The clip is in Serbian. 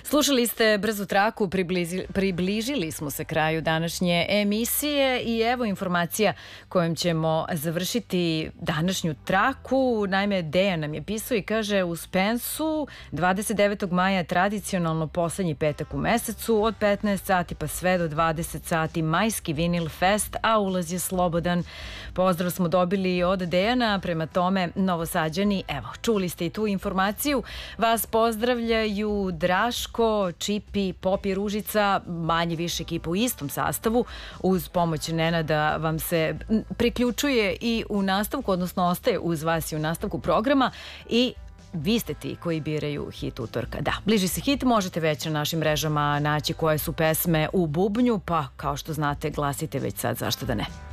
Slušali ste Brzu traku, približili smo se kraju današnje emisije i evo informacija kojom ćemo završiti današnju traku. Naime, Dejan nam je pisao i kaže u Spensu 29. maja tradicionalno poslednji petak u mesecu od 15 sati pa sve do 20 sati majski vinil fest, a ulaz je slobodan. Pozdrav smo dobili od Dejana, prema tome Novosađani, evo, čuli ste i tu informaciju. Vas pozdravljaju Draško, Čipi, Popi, Ružica, manje više ekipa u istom sastavu. Uz pomoć Nenada vam se priključuje i u nastavku, odnosno ostaje uz vas i u nastavku programa i vi ste ti koji biraju hit utorka. Da, bliži se hit, možete već na našim mrežama naći koje su pesme u bubnju, pa kao što znate glasite već sad, zašto da ne.